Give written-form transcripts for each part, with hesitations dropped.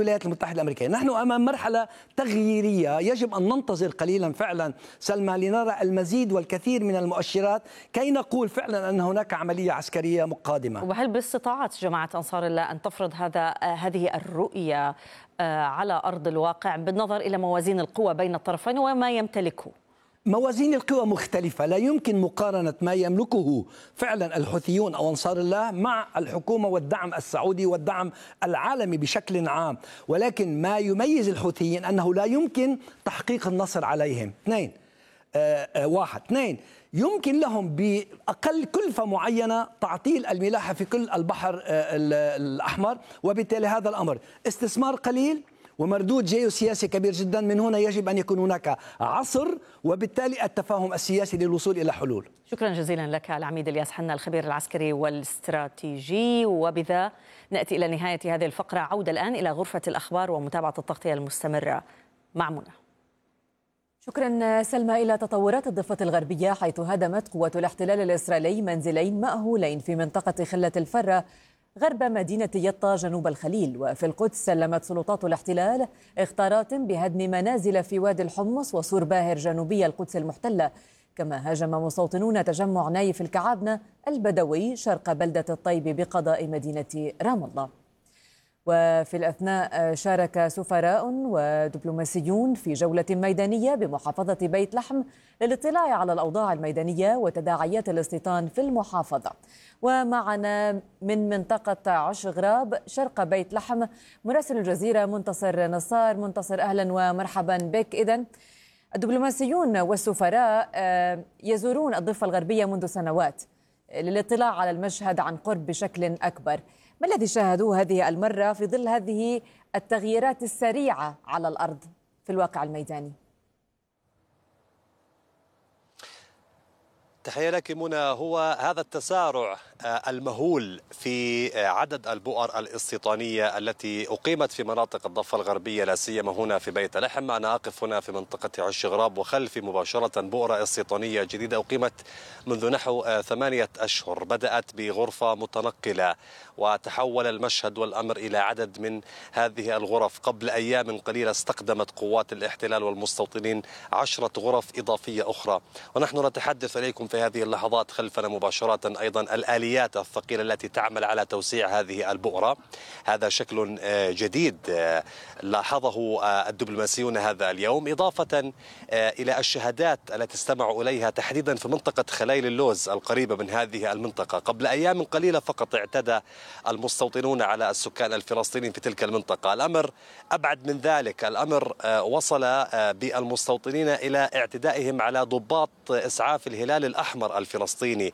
الولايات المتحدة الأمريكية. نحن أمام مرحلة تغييرية، يجب أن ننتظر قليلا فعلا سلمى لنرى المزيد والكثير من المؤشرات كي نقول فعلا أن هناك عملية عسكرية قادمة. وهل باستطاعت جماعة أنصار الله أن تفرض هذه الرؤية على أرض الواقع بالنظر إلى موازين القوى بين الطرفين وما يمتلكه؟ موازين القوى مختلفة، لا يمكن مقارنة ما يملكه فعلا الحوثيون أو أنصار الله مع الحكومة والدعم السعودي والدعم العالمي بشكل عام، ولكن ما يميز الحوثيين أنه لا يمكن تحقيق النصر عليهم. اثنين، يمكن لهم بأقل كلفة معينة تعطيل الملاحة في كل البحر الأحمر، وبالتالي هذا الأمر استثمار قليل ومردود جيوسياسي كبير جدا. من هنا يجب أن يكون هناك عصر وبالتالي التفاهم السياسي للوصول إلى حلول. شكرا جزيلا لك العميد الياس حنا الخبير العسكري والاستراتيجي. وبذا نأتي إلى نهاية هذه الفقرة. عودة الآن إلى غرفة الأخبار ومتابعة التغطية المستمرة مع منى. شكرا سلمى. إلى تطورات الضفة الغربية، حيث هدمت قوات الاحتلال الإسرائيلي منزلين مأهولين في منطقة خلة الفرة غرب مدينة يطا جنوب الخليل. وفي القدس سلمت سلطات الاحتلال اختارات بهدم منازل في وادي الحمص وسور باهر جنوبي القدس المحتلة. كما هاجم مستوطنون تجمع نايف الكعابنة البدوي شرق بلدة الطيب بقضاء مدينة رام الله. وفي الأثناء شارك سفراء ودبلوماسيون في جولة ميدانية بمحافظة بيت لحم للاطلاع على الأوضاع الميدانية وتداعيات الاستيطان في المحافظة. ومعنا من منطقة عش غراب شرق بيت لحم مراسل الجزيرة منتصر نصار. منتصر، أهلا ومرحبا بك. إذن الدبلوماسيون والسفراء يزورون الضفة الغربية منذ سنوات للاطلاع على المشهد عن قرب بشكل أكبر. ما الذي شاهدوه هذه المرة في ظل هذه التغييرات السريعة على الأرض في الواقع الميداني؟ تحية لك منى. هو هذا التسارع المهول في عدد البؤر الاستيطانية التي أقيمت في مناطق الضفة الغربية، لا سيما هنا في بيت لحم. أنا أقف هنا في منطقة عش غراب، وخلفي مباشرة بؤرة استيطانية جديدة أقيمت منذ نحو 8 أشهر. بدأت بغرفة متنقلة وتحول المشهد والأمر إلى عدد من هذه الغرف. قبل أيام قليلة استخدمت قوات الاحتلال والمستوطنين 10 غرف إضافية أخرى. ونحن نتحدث إليكم في هذه اللحظات خلفنا مباشرة أيضا الآليات الثقيلة التي تعمل على توسيع هذه البؤرة. هذا شكل جديد لاحظه الدبلوماسيون هذا اليوم، إضافة إلى الشهادات التي استمعوا إليها تحديدا في منطقة خليل اللوز القريبة من هذه المنطقة. قبل أيام قليلة فقط اعتدى المستوطنون على السكان الفلسطينيين في تلك المنطقة. الأمر أبعد من ذلك، الأمر وصل بالمستوطنين إلى اعتدائهم على ضباط إسعاف الهلال الأحمر الفلسطيني.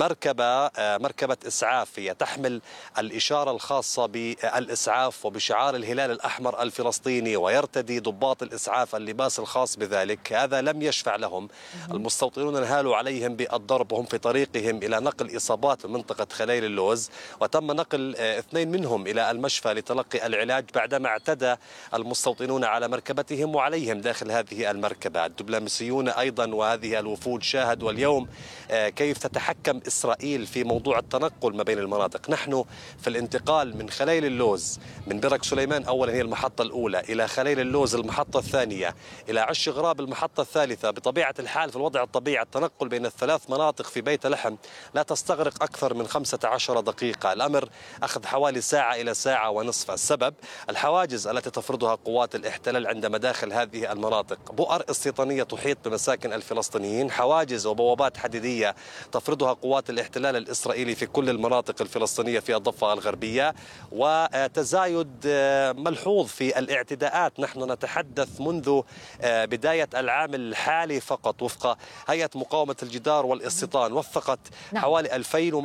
مركبة إسعافية تحمل الإشارة الخاصة بالإسعاف وبشعار الهلال الأحمر الفلسطيني، ويرتدي ضباط الإسعاف اللباس الخاص بذلك. هذا لم يشفع لهم. المستوطنون انهالوا عليهم بالضرب وهم في طريقهم إلى نقل إصابات من منطقة خليل اللوز، وتم نقل 2 منهم إلى المشفى لتلقي العلاج بعدما اعتدى المستوطنون على مركبتهم وعليهم داخل هذه المركبة. الدبلوماسيون أيضا وهذه الوفود شاهدوا اليوم كيف تتحكم إسرائيل في موضوع التنقل ما بين المناطق. نحن في الانتقال من خليل اللوز من برك سليمان أولا هي المحطة الأولى، إلى خليل اللوز المحطة الثانية، إلى عش غراب المحطة الثالثة. بطبيعة الحال في الوضع الطبيعي التنقل بين ال3 مناطق في بيت لحم لا تستغرق أكثر من 15 دقيقة. الأمر أخذ حوالي ساعة إلى ساعة ونصف. السبب الحواجز التي تفرضها قوات الاحتلال عند مداخل هذه المناطق. بؤر استيطانية تحيط بمساكن الفلسطينيين، حواجز وبوابات حديدية تفرضها قوات الاحتلال الإسرائيلي في كل المناطق الفلسطينية في الضفة الغربية، وتزايد ملحوظ في الاعتداءات. نحن نتحدث منذ بداية العام الحالي فقط وفق هيئة مقاومة الجدار والاستيطان وثقت حوالي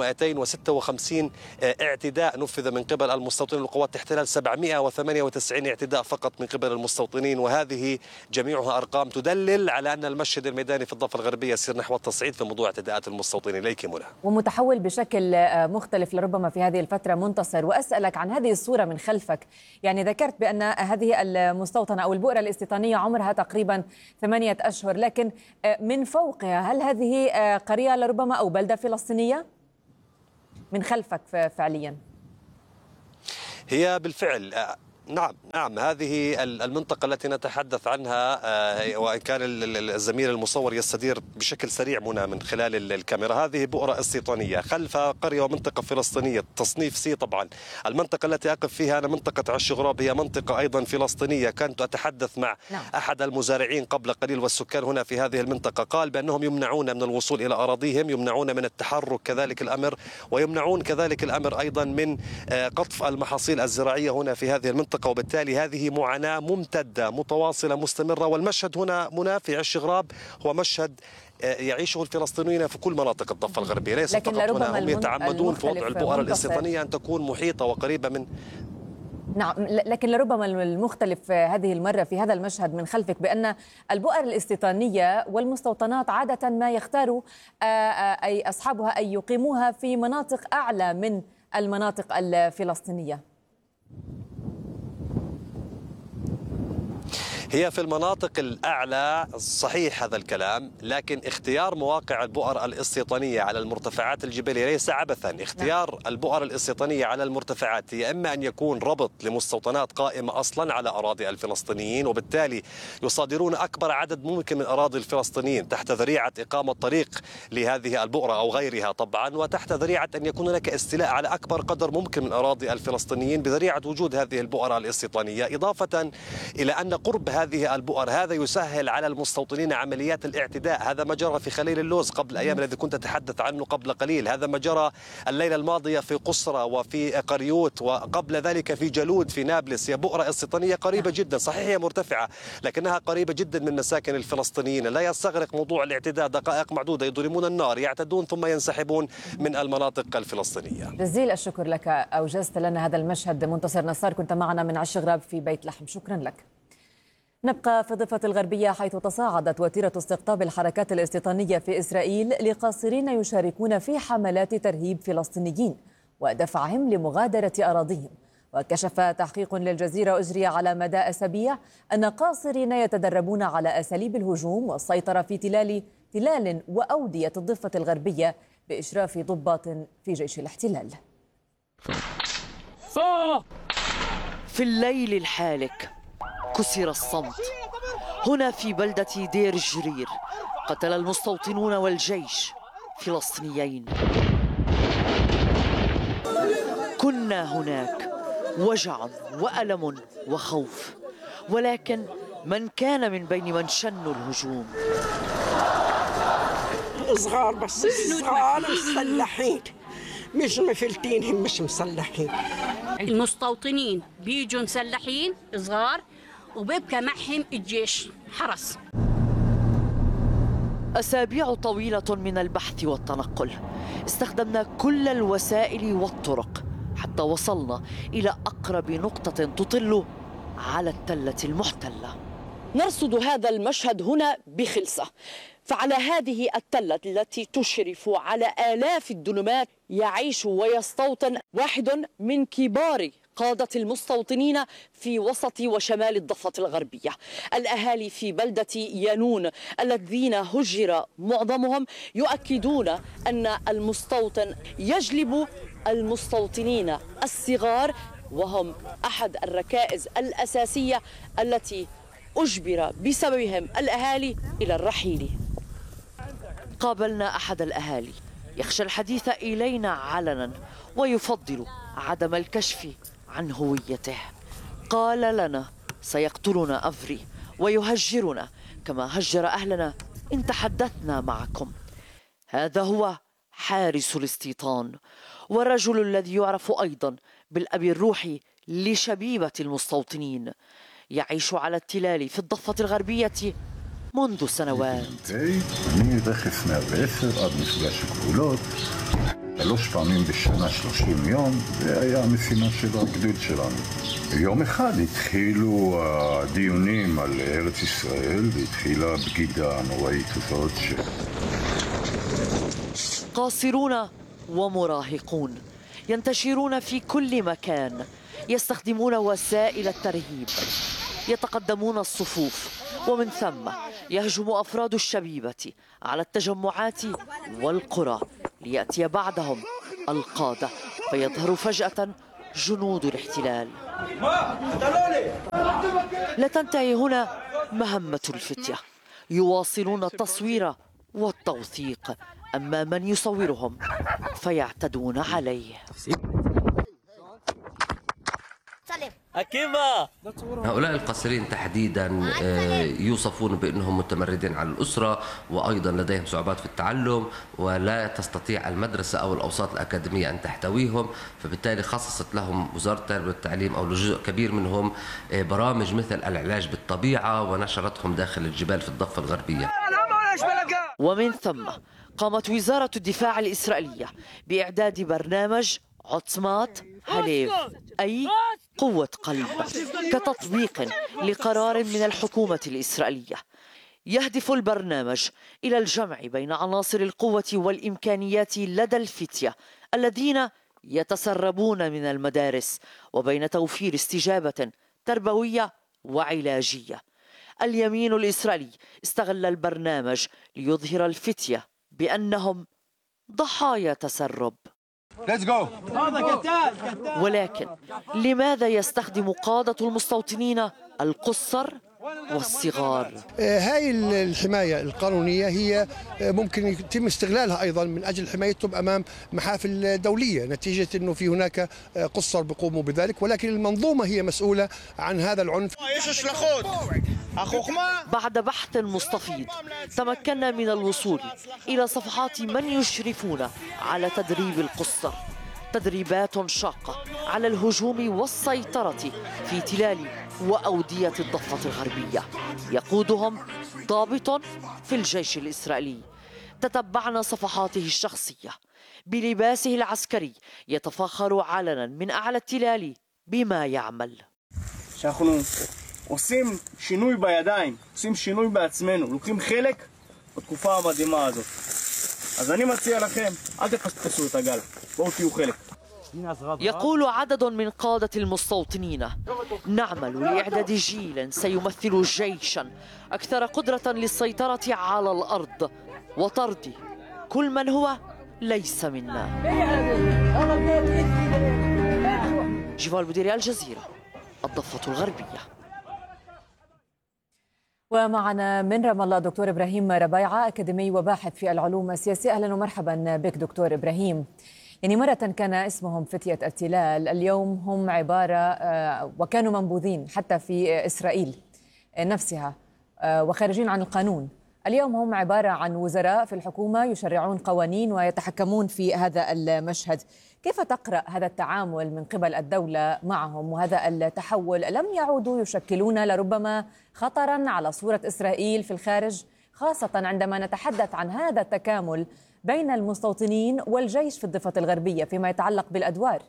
2256 اعتداء نفذ من قبل المستوطنين وقوات الاحتلال، 798 اعتداء فقط من قبل المستوطنين. وهذه جميعها أرقام تدلل على أن المشهد الميداني في الضفة الغربية يسير نحو التصعيد في موضوع اعتداءات المستوطنين. إليك منى. ومتحول بشكل مختلف لربما في هذه الفترة. منتصر، وأسألك عن هذه الصورة من خلفك. يعني ذكرت بأن هذه المستوطنة أو البؤرة الاستيطانية عمرها تقريبا 8 أشهر، لكن من فوقها هل هذه قرية لربما أو بلدة فلسطينية من خلفك فعليا؟ هي بالفعل نعم هذه المنطقة التي نتحدث عنها، وإن كان الزميل المصور يستدير بشكل سريع منى من خلال الكاميرا، هذه بؤرة استيطانية خلف قرية ومنطقة فلسطينية تصنيف سي. طبعا المنطقة التي أقف فيها أنا منطقة عش غراب، هي منطقة أيضا فلسطينية. كنت أتحدث مع أحد المزارعين قبل قليل والسكان هنا في هذه المنطقة، قال بأنهم يمنعون من الوصول إلى أراضيهم، يمنعون من التحرك كذلك الأمر، ويمنعون كذلك الأمر أيضا من قطف المحاصيل الزراعية هنا في هذه المنطقة. وبالتالي هذه معاناة ممتدة متواصلة مستمرة. والمشهد هنا منى في عش غراب هو مشهد يعيشه الفلسطينيون في كل مناطق الضفة الغربية، ليس فقط هنا. هم يتعمدون في وضع البؤر الاستيطانية أن تكون محيطة وقريبة من. نعم، لكن لربما المختلف هذه المرة في هذا المشهد من خلفك بأن البؤر الاستيطانية والمستوطنات عادة ما يختاروا أي أصحابها أن يقيموها في مناطق أعلى من المناطق الفلسطينية. هي في المناطق الأعلى، صحيح هذا الكلام، لكن اختيار مواقع البؤر الاستيطانية على المرتفعات الجبلية ليس عبثا. اختيار البؤر الاستيطانية على المرتفعات هي إما أن يكون ربط لمستوطنات قائمة أصلا على أراضي الفلسطينيين، وبالتالي يصادرون أكبر عدد ممكن من أراضي الفلسطينيين تحت ذريعة إقامة طريق لهذه البؤرة أو غيرها طبعا، وتحت ذريعة أن يكون هناك استيلاء على أكبر قدر ممكن من أراضي الفلسطينيين بذريعة وجود هذه البؤر الاستيطانية. إضافة إلى أن قرب هذه البؤر هذا يسهل على المستوطنين عمليات الاعتداء. هذا ما جرى في خليل اللوز قبل أيام الذي كنت أتحدث عنه قبل قليل، هذا ما جرى الليلة الماضية في قصرة وفي قريوت، وقبل ذلك في جلود في نابلس. هي بؤرة استيطانية قريبة جدا، صحيح هي مرتفعة لكنها قريبة جدا من مساكن الفلسطينيين. لا يستغرق موضوع الاعتداء دقائق معدودة، يضرمون النار، يعتدون ثم ينسحبون من المناطق الفلسطينية. جزيل الشكر لك، أوجزت لنا هذا المشهد. منتصر نصار كنت معنا من عش غراب في بيت لحم، شكرا لك. نبقى في الضفة الغربية حيث تصاعدت وتيرة استقطاب الحركات الاستيطانية في إسرائيل لقاصرين يشاركون في حملات ترهيب فلسطينيين ودفعهم لمغادرة أراضيهم. وكشف تحقيق للجزيرة أجري على مدى أسابيع أن قاصرين يتدربون على أساليب الهجوم والسيطرة في تلال وأودية الضفة الغربية بإشراف ضباط في جيش الاحتلال. في الليل الحالك كسر الصمت هنا في بلدة دير الجرير. قتل المستوطنون والجيش فلسطينيين. كنا هناك، وجع وألم وخوف، ولكن من كان من بين من شنوا الهجوم؟ صغار، بس صغار مسلحين، مش مفلتين، هم مش مسلحين. المستوطنين بيجوا مسلحين صغار وبيبقى معهم الجيش حرس. أسابيع طويلة من البحث والتنقل، استخدمنا كل الوسائل والطرق حتى وصلنا إلى أقرب نقطة تطل على التلة المحتلة. نرصد هذا المشهد هنا بخلصة. فعلى هذه التلة التي تشرف على آلاف الدنمات يعيش ويستوطن واحد من كبار قادة المستوطنين في وسط وشمال الضفة الغربية. الأهالي في بلدة يانون الذين هجر معظمهم يؤكدون أن المستوطن يجلب المستوطنين الصغار، وهم أحد الركائز الأساسية التي أجبر بسببهم الأهالي إلى الرحيل. قابلنا أحد الأهالي يخشى الحديث إلينا علنا ويفضل عدم الكشف عن هويته. قال لنا سيقتلنا أفري ويهجرنا كما هجر أهلنا إن تحدثنا معكم. هذا هو حارس الاستيطان والرجل الذي يعرف أيضا بالأب الروحي لشبيبة المستوطنين، يعيش على التلال في الضفة الغربية منذ سنوات. אני רכס 110 עד מפגש הגבולות, 3 פעמים בשנה 30 יום, זה היה המשימה של הגדוד שלנו. יום אחד התחילו הדיונים על ארץ ישראל, והתחילה הבגידה הנוראית הזאת قاصرون ومراهقون ينتشرون في كل مكان، يستخدمون وسائل الترهيب، يتقدمون الصفوف، ومن ثم يهجم أفراد الشبيبة على التجمعات والقرى ليأتي بعدهم القادة فيظهروا فجأة جنود الاحتلال. لا تنتهي هنا مهمة الفتية، يواصلون التصوير والتوثيق أمام من يصورهم فيعتدون عليه. هؤلاء القاصرين تحديدا يوصفون بأنهم متمردين على الأسرة، وأيضا لديهم صعوبات في التعلم، ولا تستطيع المدرسة أو الأوساط الأكاديمية أن تحتويهم، فبالتالي خصصت لهم وزارة التربية والتعليم أو لجزء كبير منهم برامج مثل العلاج بالطبيعة، ونشرتهم داخل الجبال في الضفة الغربية. ومن ثم قامت وزارة الدفاع الإسرائيلية بإعداد برنامج عظمات هليف، أي قوة قلب، كتطبيق لقرار من الحكومة الإسرائيلية. يهدف البرنامج إلى الجمع بين عناصر القوة والإمكانيات لدى الفتية الذين يتسربون من المدارس، وبين توفير استجابة تربوية وعلاجية. اليمين الإسرائيلي استغل البرنامج ليظهر الفتية بأنهم ضحايا تسرب. ولكن لماذا يستخدم قادة المستوطنين القُصّر والصغار؟ هاي الحماية القانونية هي ممكن يتم استغلالها أيضا من أجل حمايتهم أمام محافل دولية، نتيجة أنه في هناك قُصّر بيقوموا بذلك، ولكن المنظومة هي مسؤولة عن هذا العنف. بعد بحث مستفيض تمكنا من الوصول إلى صفحات من يشرفون على تدريب القُصّر، تدريبات شاقة على الهجوم والسيطرة في تلال وأودية الضفة الغربية، يقودهم ضابط في الجيش الإسرائيلي. تتبعنا صفحاته الشخصية بلباسه العسكري، يتفاخر علنا من أعلى التلال بما يعمل. שאנחנו עושים שינוי בידיים, עושים שינוי בעצמנו, לוקחים חלק בתקופה המדהימה הזאת. אז אני מציע לכם, אל תפספסו את הגל, בואו תהיו חלק. يقول عدد من قادة المستوطنين: نعمل لإعداد جيل سيمثل جيشا أكثر قدرة للسيطرة على الأرض وطرد كل من هو ليس منا. جيفال بوديري، الجزيرة، الضفة الغربية. ومعنا من رام الله دكتور إبراهيم ربيعة، أكاديمي وباحث في العلوم السياسية. أهلا ومرحبا بك دكتور إبراهيم. يعني مرة كان اسمهم فتية ارتلال، اليوم هم عبارة وكانوا منبوذين حتى في إسرائيل نفسها وخارجين عن القانون. اليوم هم عبارة عن وزراء في الحكومة يشرعون قوانين ويتحكمون في هذا المشهد. كيف تقرأ هذا التعامل من قبل الدولة معهم وهذا التحول؟ لم يعودوا يشكلون لربما خطرا على صورة إسرائيل في الخارج، خاصة عندما نتحدث عن هذا التكامل بين المستوطنين والجيش في الضفة الغربية فيما يتعلق بالأدوار؟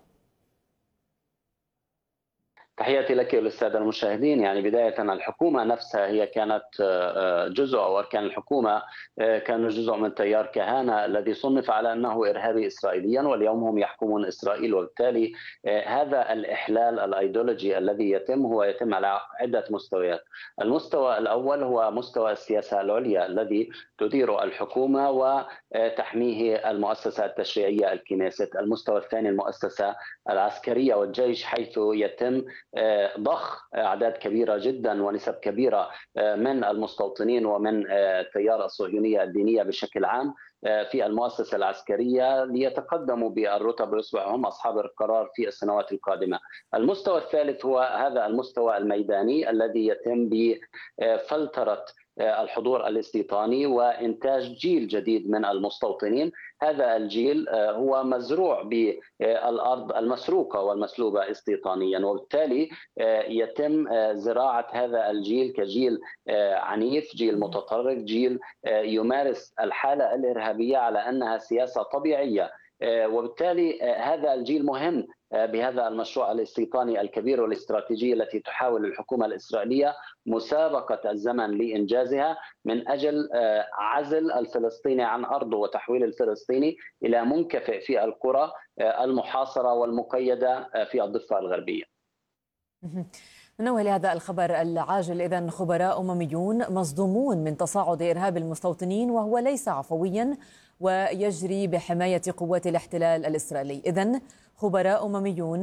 تحياتي لك وللسادة المشاهدين. يعني بداية الحكومة نفسها هي كانت جزء، أو أركان الحكومة كانوا جزء من تيار كهانة الذي صنف على أنه إرهابي إسرائيليا، واليوم هم يحكمون إسرائيل. وبالتالي هذا الإحلال الأيديولوجي الذي يتم هو يتم على عدة مستويات. المستوى الأول هو مستوى السياسة العليا الذي تدير الحكومة وتحميه المؤسسة التشريعية الكنيست. المستوى الثاني المؤسسة العسكرية والجيش، حيث يتم ضخ أعداد كبيرة جدا ونسب كبيرة من المستوطنين ومن التيار الصهيونية الدينية بشكل عام في المؤسسة العسكرية ليتقدموا بالرتب ويصبحوا هم أصحاب القرار في السنوات القادمة. المستوى الثالث هو هذا المستوى الميداني الذي يتم بفلترة الحضور الاستيطاني وإنتاج جيل جديد من المستوطنين. هذا الجيل هو مزروع بالأرض المسروقة والمسلوبة استيطانيا، وبالتالي يتم زراعة هذا الجيل كجيل عنيف، جيل متطرف، جيل يمارس الحالة الإرهابية على أنها سياسة طبيعية. وبالتالي هذا الجيل مهم بهذا المشروع الاستيطاني الكبير والاستراتيجي التي تحاول الحكومة الإسرائيلية مسابقة الزمن لإنجازها من أجل عزل الفلسطيني عن أرضه وتحويل الفلسطيني إلى منكفئ في القرى المحاصرة والمقيدة في الضفة الغربية. ننوه لهذا الخبر العاجل. إذن خبراء أمميون مصدومون من تصاعد إرهاب المستوطنين وهو ليس عفويا ويجري بحماية قوات الاحتلال الإسرائيلي. إذن خبراء أمميون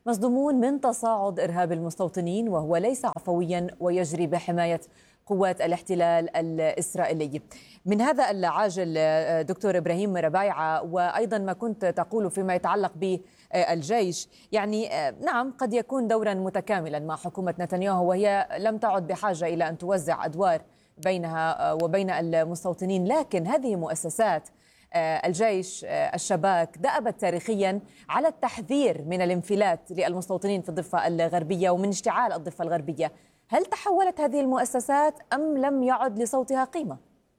مصدومون من تصاعد إرهاب المستوطنين وهو ليس عفويا ويجري بحماية قوات الاحتلال الإسرائيلي. من هذا العاجل دكتور إبراهيم ربايعة، وأيضا ما كنت تقول فيما يتعلق بالجيش، يعني نعم قد يكون دورا متكاملا مع حكومة نتنياهو وهي لم تعد بحاجة إلى أن توزع أدوار بينها وبين المستوطنين، لكن هذه مؤسسات الجيش الشباك دأبت تاريخيا على التحذير من الانفلات للمستوطنين في الضفة الغربية ومن اشتعال الضفة الغربية. هل تحولت هذه المؤسسات أم لم يعد لصوتها قيمة؟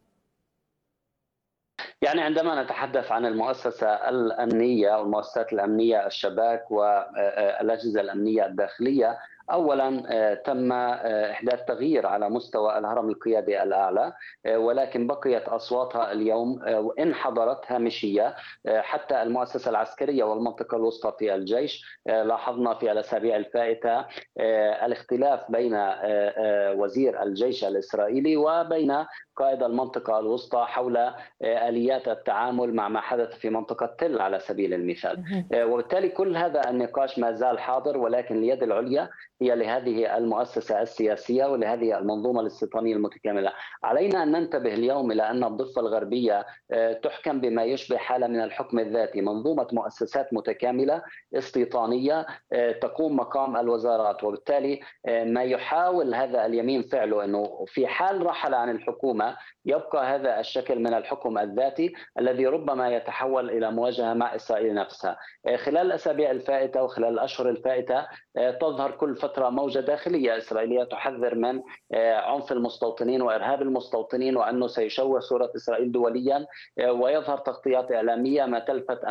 يعني عندما نتحدث عن المؤسسة الأمنية والمؤسسات الأمنية الشباك والأجهزة الأمنية الداخلية، أولا تم إحداث تغيير على مستوى الهرم القيادي الأعلى، ولكن بقيت أصواتها اليوم وإن حضرت هامشية. حتى المؤسسة العسكرية والمنطقة الوسطى في الجيش لاحظنا في الأسابيع الفائتة الاختلاف بين وزير الجيش الإسرائيلي وبين قائد المنطقة الوسطى حول آليات التعامل مع ما حدث في منطقة تل على سبيل المثال. وبالتالي كل هذا النقاش ما زال حاضر، ولكن اليد العليا هي لهذه المؤسسة السياسية ولهذه المنظومة الاستيطانية المتكاملة. علينا أن ننتبه اليوم إلى أن الضفة الغربية تحكم بما يشبه حالة من الحكم الذاتي، منظومة مؤسسات متكاملة استيطانية تقوم مقام الوزارات. وبالتالي ما يحاول هذا اليمين فعله أنه في حال رحل عن الحكومة يبقى هذا الشكل من الحكم الذاتي الذي ربما يتحول إلى مواجهة مع إسرائيل نفسها. خلال الأسابيع الفائتة وخلال الأشهر الفائتة تظهر كل فترة موجة داخلية إسرائيلية تحذر من عنف المستوطنين وإرهاب المستوطنين وأنه سيشوه صورة إسرائيل دوليا، ويظهر تغطيات إعلامية ما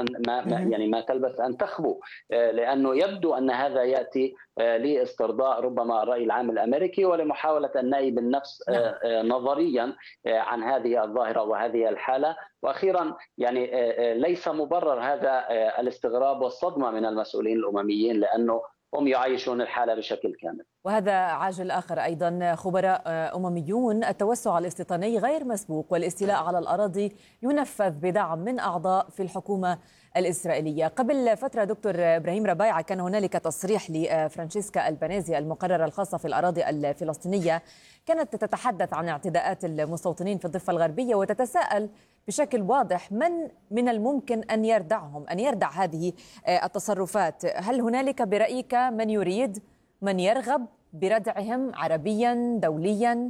تلبث أن تخبو، لأنه يبدو أن هذا يأتي لاسترضاء ربما الرأي العام الأمريكي ولمحاولة النأي بالنفس نظريا عن هذه الظاهرة وهذه الحالة. وأخيرا يعني ليس مبرر هذا الاستغراب والصدمة من المسؤولين الأمميين، لأنه هم يعيشون الحالة بشكل كامل. وهذا عاجل آخر أيضا. خبراء أمميون التوسع الاستيطاني غير مسبوق والاستيلاء على الأراضي ينفذ بدعم من أعضاء في الحكومة الإسرائيلية. قبل فترة دكتور إبراهيم ربايعة كان هنالك تصريح لفرانشيسكا البانيزي المقررة الخاصة في الأراضي الفلسطينية، كانت تتحدث عن اعتداءات المستوطنين في الضفة الغربية وتتساءل بشكل واضح من الممكن أن يردعهم، أن يردع هذه التصرفات. هل هنالك برأيك من يريد، من يرغب بردعهم عربيا دوليا؟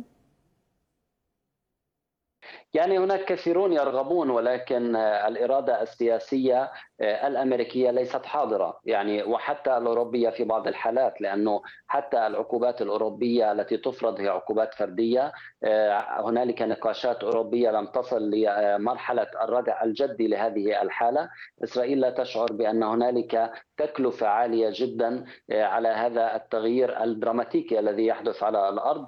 يعني هناك كثيرون يرغبون، ولكن الإرادة السياسية الأمريكية ليست حاضرة، يعني وحتى الأوروبية في بعض الحالات، لأنه حتى العقوبات الأوروبية التي تفرض هي عقوبات فردية. هنالك نقاشات أوروبية لم تصل لمرحلة الردع الجدي لهذه الحالة. إسرائيل لا تشعر بأن هنالك تكلفة عالية جدا على هذا التغيير الدراماتيكي الذي يحدث على الأرض،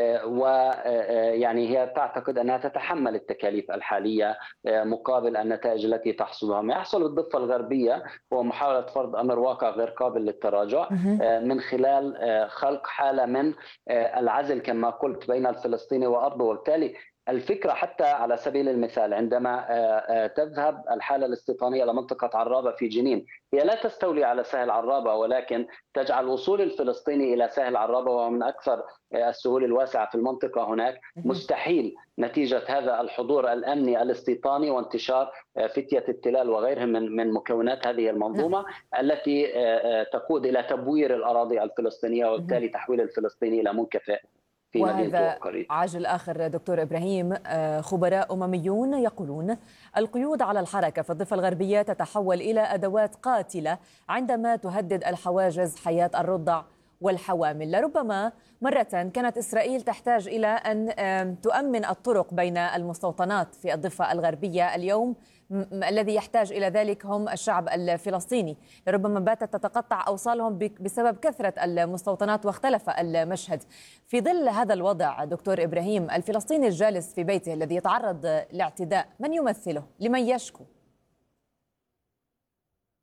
ويعني هي تعتقد أنها تتحمل التكاليف الحالية مقابل النتائج التي تحصلها. ما يحصل بالضفة الغربية هو محاولة فرض أمر واقع غير قابل للتراجع من خلال خلق حالة من العزل كما قلت بين الفلسطيني وأرضه. وبالتالي الفكرة حتى على سبيل المثال عندما تذهب الحالة الاستيطانية لمنطقة عرابة في جنين، هي لا تستولي على سهل عرابة، ولكن تجعل وصول الفلسطيني إلى سهل عرابة ومن أكثر السهول الواسعة في المنطقة هناك مستحيل نتيجة هذا الحضور الأمني الاستيطاني وانتشار فتية التلال وغيرهم من مكونات هذه المنظومة التي تقود إلى تبوير الأراضي الفلسطينية وبالتالي تحويل الفلسطيني إلى منكفئ. وهذا عاجل آخر دكتور إبراهيم. خبراء أمميون يقولون القيود على الحركة في الضفة الغربية تتحول إلى أدوات قاتلة عندما تهدد الحواجز حياة الرضع والحوامل. لربما مرة كانت إسرائيل تحتاج إلى أن تؤمن الطرق بين المستوطنات في الضفة الغربية. اليوم الذي يحتاج إلى ذلك هم الشعب الفلسطيني، لربما باتت تتقطع أوصالهم بسبب كثرة المستوطنات واختلف المشهد. في ظل هذا الوضع دكتور إبراهيم، الفلسطيني الجالس في بيته الذي يتعرض لاعتداء من يمثله؟ لمن يشكو؟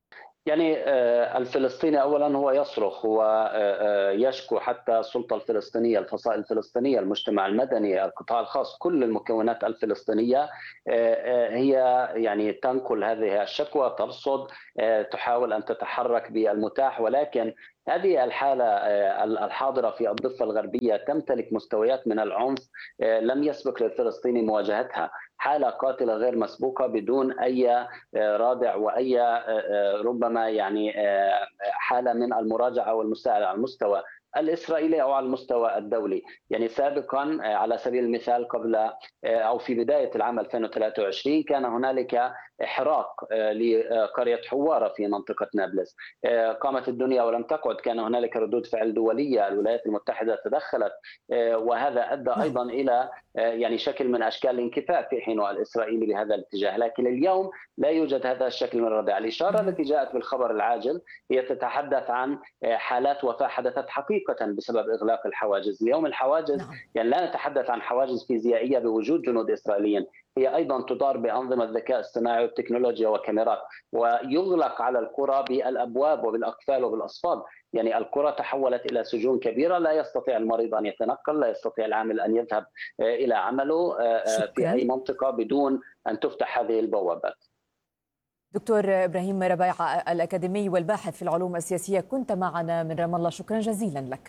يعني الفلسطيني أولا هو يصرخ، هو يشكو حتى السلطة الفلسطينية، الفصائل الفلسطينية، المجتمع المدني، القطاع الخاص، كل المكونات الفلسطينية هي يعني تنقل هذه الشكوى، ترصد، تحاول أن تتحرك بالمتاح، ولكن هذه الحالة الحاضرة في الضفة الغربية تمتلك مستويات من العنف لم يسبق للفلسطيني مواجهتها. حالة قاتلة غير مسبوقة بدون أي رادع وأي ربما يعني حالة من المراجعة والمساءلة على المستوى الإسرائيلي أو على المستوى الدولي. يعني سابقا على سبيل المثال قبل أو في بداية العام 2023 كان هنالك إحراق لقرية حوارة في منطقة نابلس، قامت الدنيا ولم تقعد، كان هنالك ردود فعل دولية، الولايات المتحدة تدخلت، وهذا أدى أيضا إلى يعني شكل من أشكال الانكفاء في حين الإسرائيلي بهذا الاتجاه. لكن اليوم لا يوجد هذا الشكل من الردع. الإشارة التي جاءت بالخبر العاجل هي تتحدث عن حالات وفاة حدثت حقيقة بسبب إغلاق الحواجز. اليوم الحواجز يعني لا نتحدث عن حواجز فيزيائية بوجود جنود إسرائيليين، هي أيضا تدار بأنظمة الذكاء الصناعي والتكنولوجيا وكاميرات، ويغلق على القرى بالأبواب وبالأقفال وبالأصفاد. يعني القرى تحولت إلى سجون كبيرة، لا يستطيع المريض أن يتنقل، لا يستطيع العامل أن يذهب إلى عمله في أي منطقة بدون أن تفتح هذه البوابات. دكتور إبراهيم ربيعة الأكاديمي والباحث في العلوم السياسية، كنت معنا من رام الله، شكرا جزيلا لك.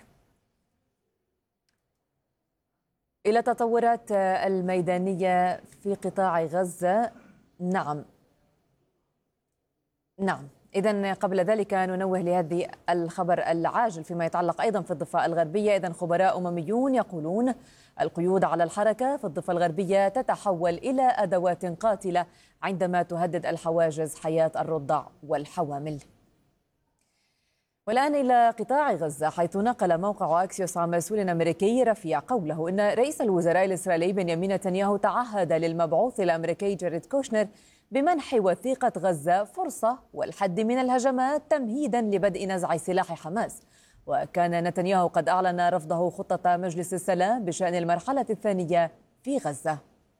إلى التطورات الميدانية في قطاع غزة. نعم إذن قبل ذلك ننوه لهذه الخبر العاجل فيما يتعلق أيضا في الضفة الغربية. إذن خبراء أمميون يقولون القيود على الحركة في الضفة الغربية تتحول إلى أدوات قاتلة عندما تهدد الحواجز حياة الرضع والحوامل. والآن إلى قطاع غزة، حيث نقل موقع أكسيوس عن مسؤول أمريكي رفيع قوله إن رئيس الوزراء الإسرائيلي بنيامين نتنياهو تعهد للمبعوث الأمريكي جاريد كوشنر بمنح وثيقة غزة فرصة والحد من الهجمات تمهيدا لبدء نزع سلاح حماس. وكان نتنياهو قد أعلن رفضه خطة مجلس السلام بشأن المرحلة الثانية في غزة.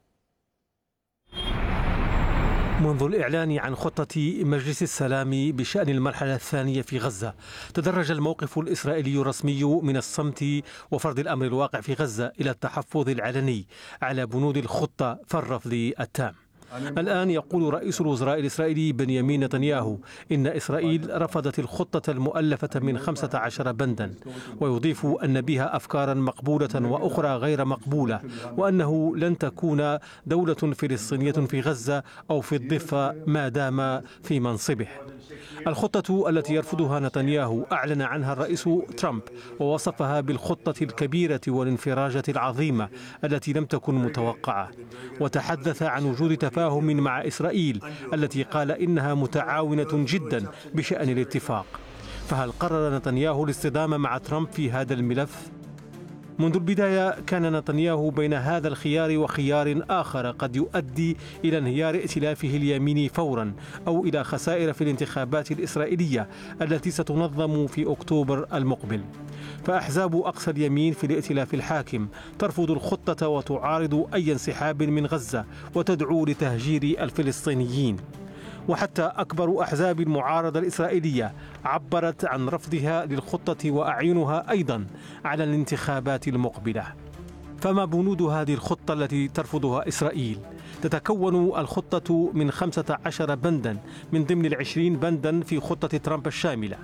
منذ الإعلان عن خطة مجلس السلام بشأن المرحلة الثانية في غزة، تدرج الموقف الإسرائيلي الرسمي من الصمت وفرض الأمر الواقع في غزة إلى التحفظ العلني على بنود الخطة فالرفض التام. الآن يقول رئيس الوزراء الإسرائيلي بنيامين نتنياهو إن إسرائيل رفضت الخطة المؤلفة من 15 بندا، ويضيف أن بها أفكارا مقبولة وأخرى غير مقبولة، وأنه لن تكون دولة فلسطينية في غزة أو في الضفة ما دام في منصبه. الخطة التي يرفضها نتنياهو أعلن عنها الرئيس ترامب ووصفها بالخطة الكبيرة والانفراجة العظيمة التي لم تكن متوقعة، وتحدث عن وجود تفاهم مع إسرائيل التي قال إنها متعاونة جدا بشأن الاتفاق. فهل قرر نتنياهو الاصطدام مع ترامب في هذا الملف؟ منذ البداية كان نتنياهو بين هذا الخيار وخيار آخر قد يؤدي إلى انهيار ائتلافه اليميني فورا أو إلى خسائر في الانتخابات الإسرائيلية التي ستنظم في أكتوبر المقبل. فأحزاب أقصى اليمين في الائتلاف الحاكم ترفض الخطة وتعارض أي انسحاب من غزة وتدعو لتهجير الفلسطينيين. وحتى أكبر أحزاب المعارضة الإسرائيلية عبرت عن رفضها للخطة وأعينها أيضا على الانتخابات المقبلة. فما بنود هذه الخطة التي ترفضها إسرائيل؟ تتكون الخطة من 15 بندا من ضمن 20 بندا في خطة ترامب الشاملة،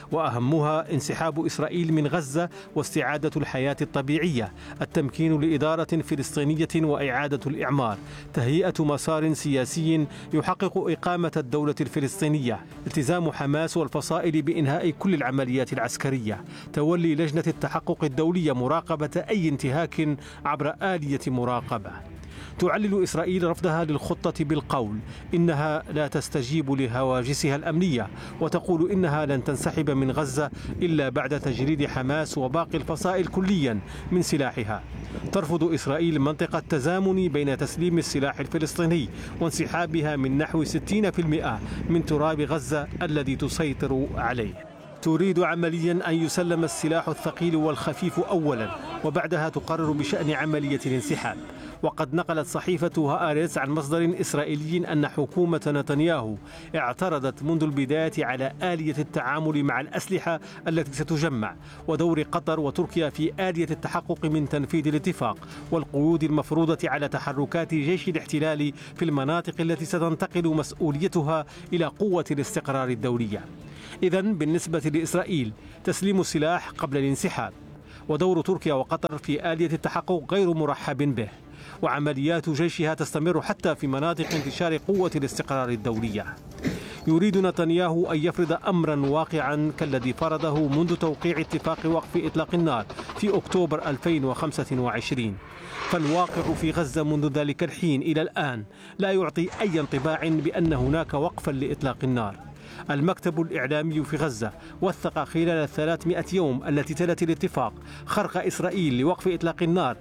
وأهمها انسحاب إسرائيل من غزة واستعادة الحياة الطبيعية، التمكين لإدارة فلسطينية وإعادة الإعمار، تهيئة مسار سياسي يحقق إقامة الدولة الفلسطينية، التزام حماس والفصائل بإنهاء كل العمليات العسكرية، تولي لجنة التحقق الدولية مراقبة أي انتهاك عبر آلية مراقبة. تعلل إسرائيل رفضها للخطة بالقول إنها لا تستجيب لهواجسها الأمنية، وتقول إنها لن تنسحب من غزة إلا بعد تجريد حماس وباقي الفصائل كليا من سلاحها. ترفض إسرائيل منطق التزامن بين تسليم السلاح الفلسطيني وانسحابها من نحو 60% من تراب غزة الذي تسيطر عليه. تريد عمليا أن يسلم السلاح الثقيل والخفيف أولا، وبعدها تقرر بشأن عملية الانسحاب. وقد نقلت صحيفة هآرتس عن مصدر إسرائيلي أن حكومة نتنياهو اعترضت منذ البداية على آلية التعامل مع الأسلحة التي ستجمع، ودور قطر وتركيا في آلية التحقق من تنفيذ الاتفاق، والقيود المفروضة على تحركات جيش الاحتلال في المناطق التي ستنتقل مسؤوليتها إلى قوة الاستقرار الدولية. إذن بالنسبة لإسرائيل تسليم السلاح قبل الانسحاب، ودور تركيا وقطر في آلية التحقق غير مرحب به، وعمليات جيشها تستمر حتى في مناطق انتشار قوة الاستقرار الدولية. يريد نتنياهو أن يفرض أمرا واقعا كالذي فرضه منذ توقيع اتفاق وقف إطلاق النار في أكتوبر 2025، فالواقع في غزة منذ ذلك الحين إلى الآن لا يعطي أي انطباع بأن هناك وقفا لإطلاق النار. المكتب الإعلامي في غزة وثق خلال 300 يوم التي تلت الاتفاق خرق إسرائيل لوقف إطلاق النار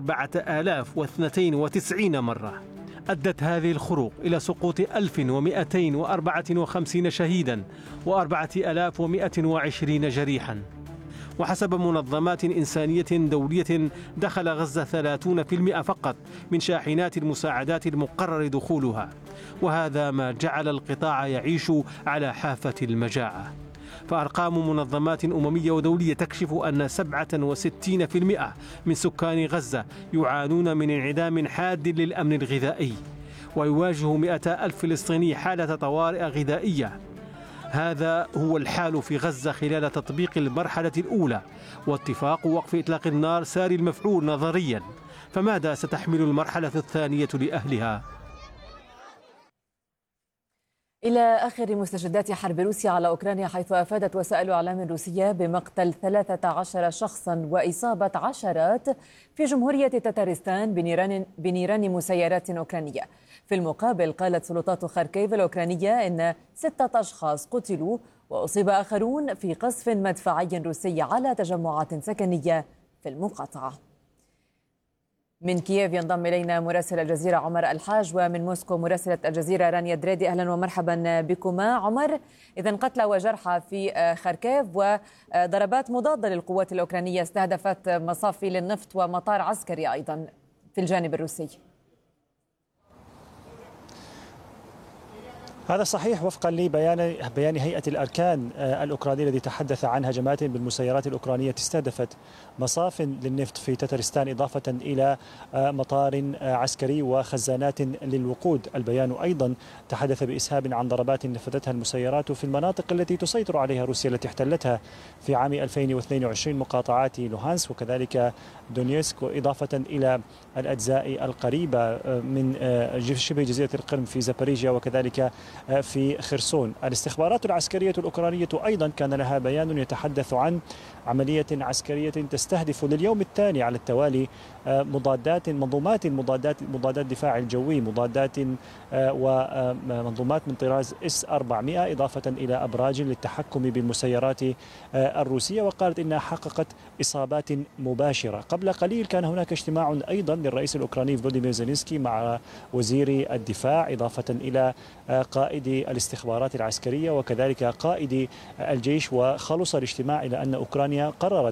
4092 مرة. أدت هذه الخروق إلى سقوط 1254 شهيدا و4120 جريحا. وحسب منظمات إنسانية دولية دخل غزة 30% فقط من شاحنات المساعدات المقرر دخولها، وهذا ما جعل القطاع يعيش على حافة المجاعة. فأرقام منظمات أممية ودولية تكشف أن 67% من سكان غزة يعانون من انعدام حاد للأمن الغذائي، ويواجه 200,000 فلسطيني حالة طوارئ غذائية. هذا هو الحال في غزة خلال تطبيق المرحلة الأولى، واتفاق وقف إطلاق النار ساري المفعول نظريا، فماذا ستحمل المرحلة الثانية لأهلها؟ إلى آخر مستجدات حرب روسيا على أوكرانيا، حيث أفادت وسائل إعلام روسية بمقتل 13 شخصا وإصابة عشرات في جمهورية تتارستان بنيران مسيرات أوكرانية. في المقابل قالت سلطات خاركيف الأوكرانية إن 6 أشخاص قتلوا وأصيب آخرون في قصف مدفعي روسي على تجمعات سكنية في المقاطعة. من كييف ينضم إلينا مراسل الجزيرة عمر الحاج، ومن موسكو مراسلة الجزيرة رانيا دريدي. أهلا ومرحبا بكما. عمر، إذن قتلى وجرحى في خاركيف وضربات مضادة للقوات الأوكرانية استهدفت مصافي للنفط ومطار عسكري أيضا في الجانب الروسي. هذا صحيح وفقا لبيان هيئة الأركان الأوكرانية الذي تحدث عن هجمات بالمسيرات الأوكرانية استهدفت مصاف للنفط في تتارستان، إضافة إلى مطار عسكري وخزانات للوقود. البيان أيضا تحدث بإسهاب عن ضربات نفذتها المسيرات في المناطق التي تسيطر عليها روسيا التي احتلتها في عام 2022، مقاطعات لوهانسك وكذلك دونيسك، إضافة إلى الأجزاء القريبة من شبه جزيرة القرم في زاباريجيا وكذلك في خرسون. الاستخبارات العسكرية الأوكرانية أيضا كان لها بيان يتحدث عن عملية عسكرية تستهدف لليوم الثاني على التوالي منظومات مضادات دفاع الجوي، مضادات ومنظومات من طراز S-400، إضافة إلى أبراج للتحكم بالمسيرات الروسية. وقالت إنها حققت إصابات مباشرة. قبل قليل كان هناك اجتماع أيضا للرئيس الأوكراني فلوديمير زيلينسكي مع وزير الدفاع، إضافة إلى قائد الاستخبارات العسكرية وكذلك قائد الجيش. وخلص الاجتماع إلى أن أوكرانيا قررت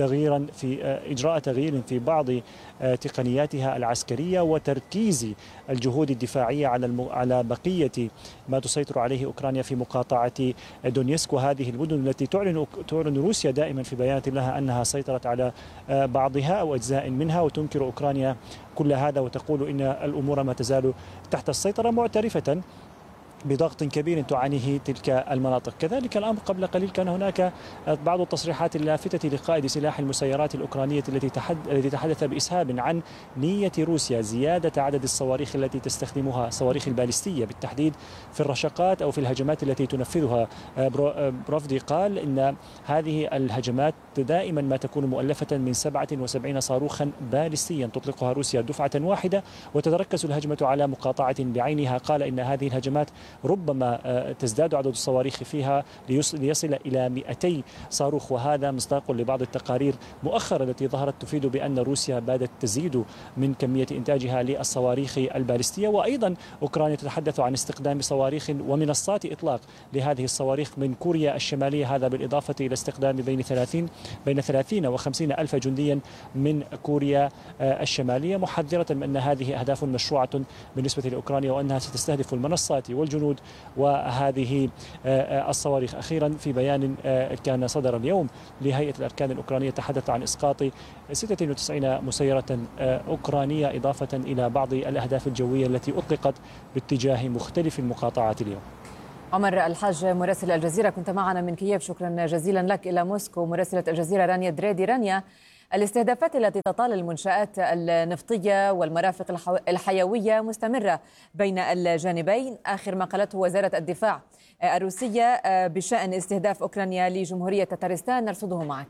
إجراء تغيير في بعض تقنياتها العسكرية وتركيز الجهود الدفاعية على بقية ما تسيطر عليه أوكرانيا في مقاطعة دونيسك. وهذه المدن التي تعلن روسيا دائما في بيانات لها أنها سيطرت على بعضها أو أجزاء منها، وتنكر أوكرانيا كل هذا وتقول إن الأمور ما تزال تحت السيطرة، معترفة بضغط كبير تعانيه تلك المناطق. كذلك الأمر قبل قليل كان هناك بعض التصريحات اللافتة لقائد سلاح المسيرات الأوكرانية التي تحدث بإسهاب عن نية روسيا زيادة عدد الصواريخ التي تستخدمها، صواريخ البالستية بالتحديد، في الرشقات أو في الهجمات التي تنفذها. بروفدي قال إن هذه الهجمات دائما ما تكون مؤلفة من 77 صاروخا بالستيا تطلقها روسيا دفعة واحدة، وتتركز الهجمة على مقاطعة بعينها. قال إن هذه الهجمات ربما تزداد عدد الصواريخ فيها ليصل إلى 200 صاروخ، وهذا مصداق لبعض التقارير مؤخرا التي ظهرت تفيد بأن روسيا بادت تزيد من كمية إنتاجها للصواريخ البالستية. وأيضا أوكرانيا تتحدث عن استخدام صواريخ ومنصات إطلاق لهذه الصواريخ من كوريا الشمالية، هذا بالإضافة إلى استخدام بين 30 و50 ألف جنديا من كوريا الشمالية، محذرة من أن هذه أهداف مشروعة بالنسبة لأوكرانيا وأنها ستستهدف المنصات والجنود وهذه الصواريخ. أخيرا في بيان كان صدر اليوم لهيئة الأركان الأوكرانية تحدث عن إسقاط 96 مسيرة أوكرانية إضافة إلى بعض الأهداف الجوية التي أطلقت باتجاه مختلف المقاطعات اليوم. عمر الحاج مراسل الجزيرة كنت معنا من كييف، شكرا جزيلا لك. إلى موسكو مراسلة الجزيرة رانيا دريدي. رانيا، الاستهدافات التي تطال المنشآت النفطية والمرافق الحيوية مستمرة بين الجانبين. آخر ما قالته وزارة الدفاع الروسية بشأن استهداف أوكرانيا لجمهورية تتارستان نرصده معك.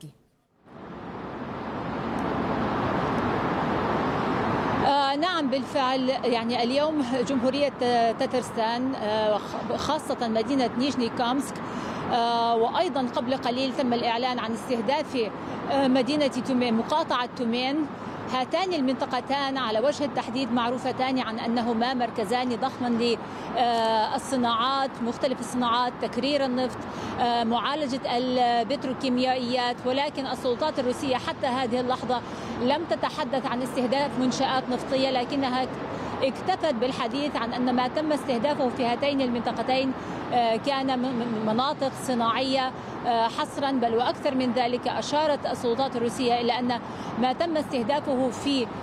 نعم بالفعل، يعني اليوم جمهورية تتارستان خاصة مدينة نيجني كامسك وأيضا قبل قليل تم الإعلان عن استهداف مدينة تومين، مقاطعة تومين. هاتان المنطقتان على وجه التحديد معروفتان عن أنهما مركزان ضخما للصناعات، مختلف الصناعات، تكرير النفط، معالجة البتروكيميائيات، ولكن السلطات الروسية حتى هذه اللحظة لم تتحدث عن استهداف منشآت نفطية، لكنها اكتفت بالحديث عن أن ما تم استهدافه في هاتين المنطقتين كان مناطق صناعية حصرا، بل وأكثر من ذلك. أشارت السلطات الروسية إلى أن ما تم استهدافه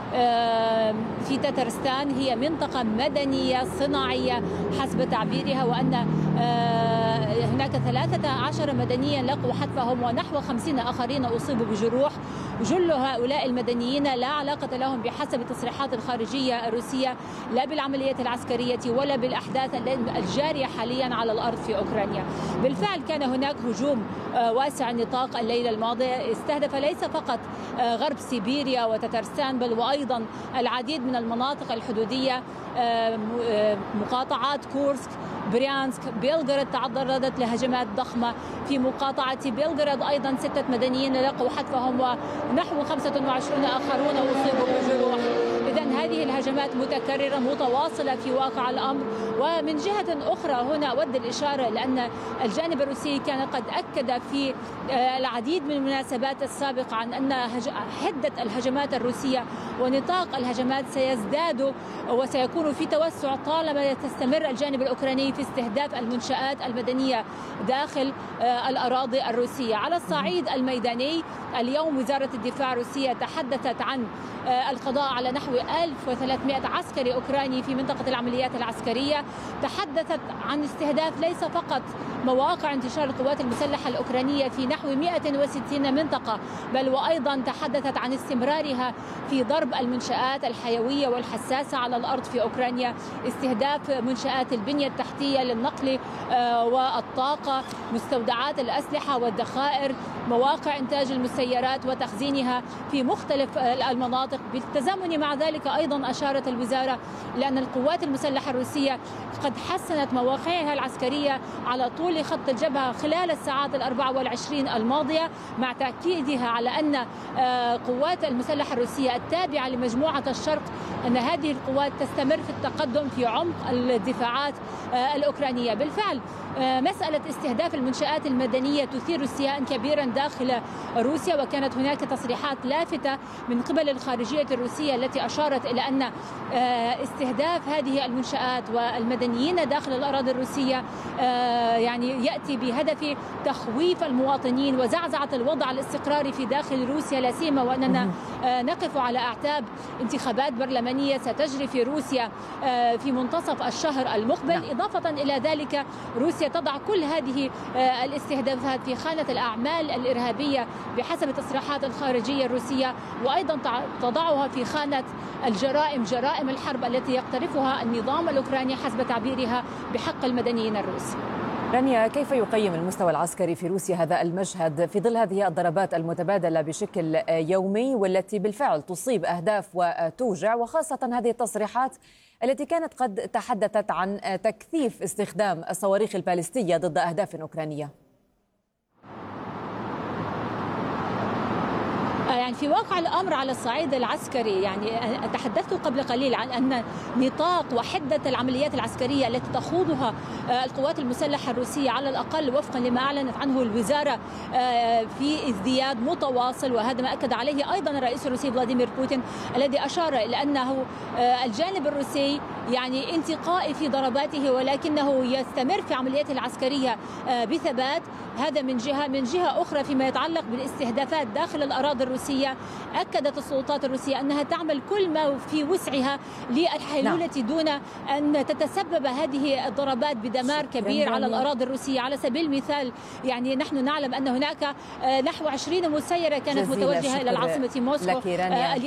في تتارستان هي منطقة مدنية صناعية حسب تعبيرها، وأن هناك 13 مدنيا لقوا حتفهم ونحو 50 آخرين أصيبوا بجروح. جل هؤلاء المدنيين لا علاقة لهم بحسب تصريحات الخارجية الروسية لا بالعمليات العسكرية ولا بالأحداث الجارية حاليا على الأرض في أوكرانيا. بالفعل كان هناك هجوم واسع النطاق الليلة الماضية استهدف ليس فقط غرب سيبيريا وتتارستان بل وأيضا العديد من المناطق الحدودية، مقاطعات كورسك، بريانسك، بيلغراد تعرضت لهجمات ضخمة. في مقاطعة بيلغراد أيضا 6 مدنيين لقوا حتفهم ونحو 25 آخرون أصيبوا بجروح. إذن هذه الهجمات متكررة متواصلة في واقع الأمر. ومن جهة أخرى هنا أود الإشارة لأن الجانب الروسي كان قد أكد في العديد من المناسبات السابقة عن أن حدة الهجمات الروسية ونطاق الهجمات سيزداد وسيكون في توسع طالما تستمر الجانب الأوكراني في استهداف المنشآت المدنية داخل الأراضي الروسية. على الصعيد الميداني اليوم وزارة الدفاع الروسية تحدثت عن القضاء على نحو 1300 عسكري أوكراني في منطقة العمليات العسكرية. تحدثت عن استهداف ليس فقط مواقع انتشار القوات المسلحة الأوكرانية في نحو 160 منطقة بل وأيضا تحدثت عن استمرارها في ضرب المنشآت الحيوية والحساسة على الأرض في أوكرانيا، استهداف منشآت البنية التحتية للنقل والطاقة، مستودعات الأسلحة والذخائر، مواقع إنتاج المسيرات وتخزينها في مختلف المناطق. بالتزامن مع ذلك أيضا أشارت الوزارة لأن القوات المسلحة الروسية قد حسنت مواقعها العسكرية على طول خط الجبهة خلال الساعات 24 الماضية، مع تأكيدها على أن قوات المسلحة الروسية التابعة لمجموعة الشرق أن هذه القوات تستمر في التقدم في عمق الدفاعات الأوكرانية. بالفعل مسألة استهداف المنشآت المدنية تثير استياء كبيرا داخل روسيا، وكانت هناك تصريحات لافتة من قبل الخارجية الروسية التي أشارت إلى أن استهداف هذه المنشآت والمدنيين داخل الأراضي الروسية يعني يأتي بهدف تخويف المواطنين وزعزعة الوضع الاستقراري في داخل روسيا، لا سيما وأننا نقف على أعتاب انتخابات برلمانية ستجري في روسيا في منتصف الشهر المقبل. إضافة إلى ذلك روسيا تضع كل هذه الاستهدافات في خانة الأعمال الإرهابية بحسب تصريحات الخارجية الروسية، وأيضا تضعها في خانة الجرائم، جرائم الحرب التي يقترفها النظام الأوكراني حسب تعبيرها بحق المدنيين الروس. رانيا، كيف يقيم المستوى العسكري في روسيا هذا المشهد في ظل هذه الضربات المتبادلة بشكل يومي والتي بالفعل تصيب أهداف وتوجع، وخاصة هذه التصريحات التي كانت قد تحدثت عن تكثيف استخدام الصواريخ البالستية ضد أهداف أوكرانية؟ يعني في واقع الأمر على الصعيد العسكري، يعني تحدثت قبل قليل عن أن نطاق وحدة العمليات العسكرية التي تخوضها القوات المسلحة الروسية على الأقل وفقا لما أعلنت عنه الوزارة في ازدياد متواصل، وهذا ما أكد عليه أيضا الرئيس الروسي فلاديمير بوتين الذي أشار إلى أنه الجانب الروسي يعني انتقائي في ضرباته ولكنه يستمر في عملياته العسكرية بثبات. هذا من جهة. من جهة أخرى فيما يتعلق بالاستهدافات داخل الأراضي الروسية، أكدت السلطات الروسية أنها تعمل كل ما في وسعها للحيلولة دون أن تتسبب هذه الضربات بدمار كبير على الأراضي الروسية. على سبيل المثال يعني نحن نعلم أن هناك نحو 20 مسيرة كانت متوجهة إلى العاصمة موسكو.